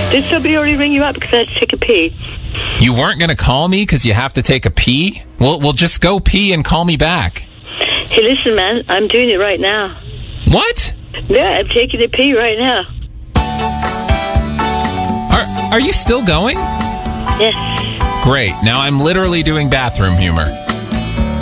Did somebody already ring you up because I had to take a pee? You weren't going to call me because you have to take a pee? Well, just go pee and call me back. Hey, listen, man, I'm doing it right now. What? Yeah, I'm taking a pee right now. Are you still going? Yes. Great. Now I'm literally doing bathroom humor.